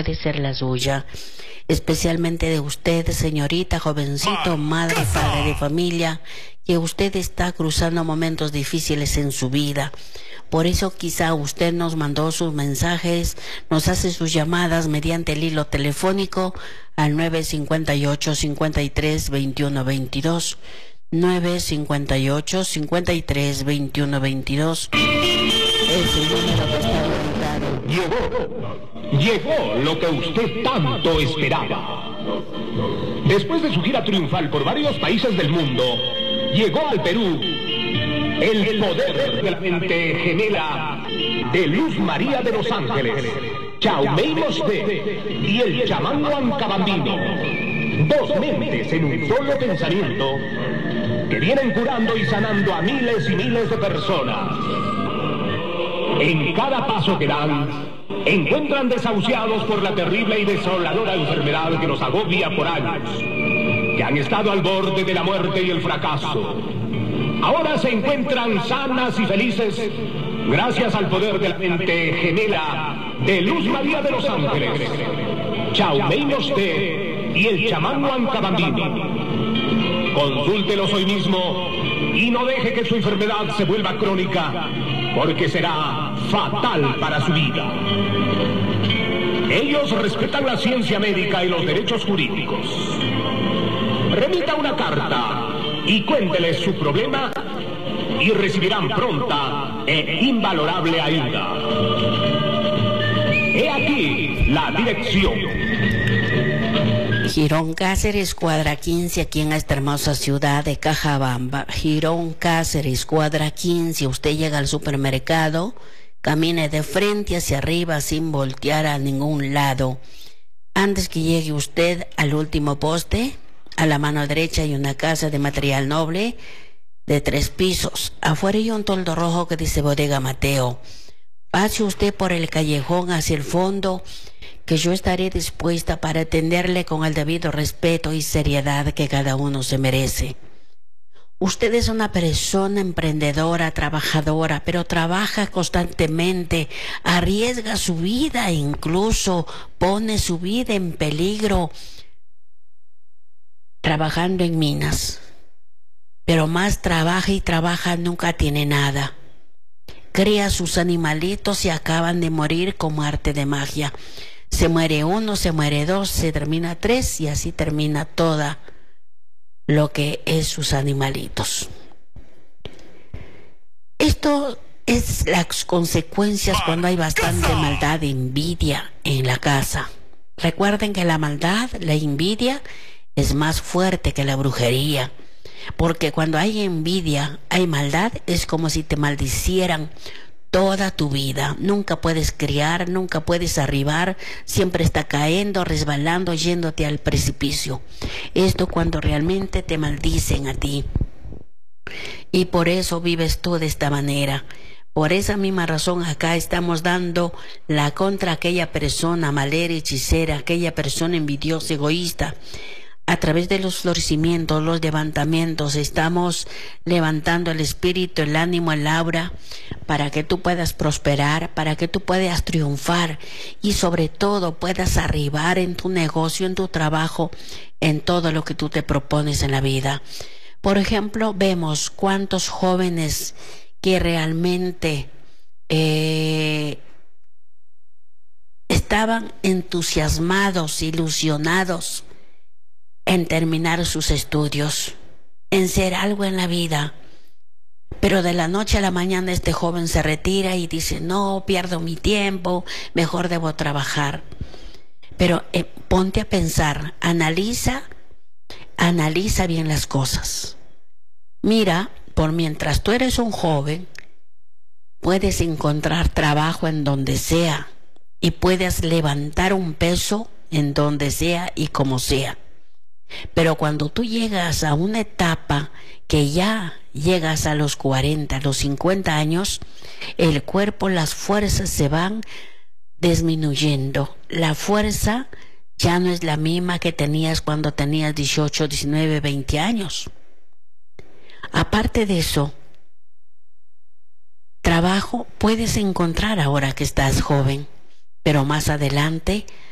puede ser la suya, especialmente de usted, señorita, jovencito, madre, padre de familia, que usted está cruzando momentos difíciles en su vida. Por eso quizá usted nos mandó sus mensajes, nos hace sus llamadas mediante el hilo telefónico al 958-53-2122. 958-53-2122. Es el número que está habilitado. Llegó lo que usted tanto esperaba. Después de su gira triunfal por varios países del mundo, llegó al Perú el poder de la mente gemela de Luz María de los Ángeles, Chaumei Mosté y el chamán Huancabambino. Dos mentes en un solo pensamiento que vienen curando y sanando a miles y miles de personas. En cada paso que dan, encuentran desahuciados por la terrible y desoladora enfermedad que los agobia por años, que han estado al borde de la muerte y el fracaso. Ahora se encuentran sanas y felices gracias al poder de la mente gemela de Luz María de los Ángeles, Chaumei Mosté y el chamán Huancabambino. Consúltelos hoy mismo y no deje que su enfermedad se vuelva crónica, porque será fatal para su vida. Ellos respetan la ciencia médica y los derechos jurídicos. Remita una carta y cuénteles su problema y recibirán pronta e invalorable ayuda. He aquí la dirección. Girón Cáceres, cuadra 15, aquí en esta hermosa ciudad de Cajabamba. Girón Cáceres, cuadra 15. Usted llega al supermercado, camine de frente hacia arriba sin voltear a ningún lado. Antes que llegue usted al último poste, a la mano derecha hay una casa de material noble de 3 pisos. Afuera hay un toldo rojo que dice Bodega Mateo. Pase usted por el callejón hacia el fondo, que yo estaré dispuesta para atenderle con el debido respeto y seriedad que cada uno se merece. Usted es una persona emprendedora, trabajadora, pero trabaja constantemente, arriesga su vida e incluso pone su vida en peligro trabajando en minas. Pero más trabaja y trabaja, nunca tiene nada. Cría sus animalitos y acaban de morir como arte de magia. Se muere uno, se muere 2, se termina 3 y así termina toda lo que es sus animalitos. Esto es las consecuencias cuando hay bastante maldad e envidia en la casa. Recuerden que la maldad, la envidia, es más fuerte que la brujería. Porque cuando hay envidia, hay maldad, es como si te maldicieran toda tu vida. Nunca puedes criar, nunca puedes arribar, siempre está cayendo, resbalando, yéndote al precipicio. Esto cuando realmente te maldicen a ti. Y por eso vives tú de esta manera. Por esa misma razón acá estamos dando la contra aquella persona malera, hechicera, aquella persona envidiosa, egoísta. A través de los florecimientos, los levantamientos, estamos levantando el espíritu, el ánimo, el aura, para que tú puedas prosperar, para que tú puedas triunfar y sobre todo puedas arribar en tu negocio, en tu trabajo, en todo lo que tú te propones en la vida. Por ejemplo, vemos cuántos jóvenes que realmente estaban entusiasmados, ilusionados en terminar sus estudios, en ser algo en la vida, pero de la noche a la mañana este joven se retira y dice: no, pierdo mi tiempo, mejor debo trabajar. Pero ponte a pensar, analiza bien las cosas. Mira, por mientras tú eres un joven, puedes encontrar trabajo en donde sea y puedes levantar un peso en donde sea y como sea. Pero cuando tú llegas a una etapa que ya llegas a los 40, a los 50 años, el cuerpo, las fuerzas se van disminuyendo. La fuerza ya no es la misma que tenías cuando tenías 18, 19, 20 años. Aparte de eso, trabajo puedes encontrar ahora que estás joven, pero más adelante